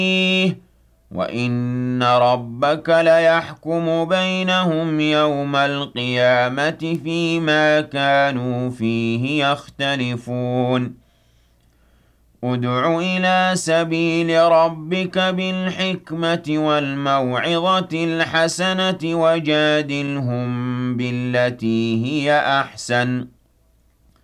وَإِنَّ رَبَّكَ لَيَحْكُمُ بَيْنَهُمْ يَوْمَ الْقِيَامَةِ فِيمَا كَانُوا فِيهِ يَخْتَلِفُونَ ادْعُ إِلَىٰ سَبِيلِ رَبِّكَ بِالْحِكْمَةِ وَالْمَوْعِظَةِ الْحَسَنَةِ وَجَادِلْهُم بِالَّتِي هِيَ أَحْسَنُ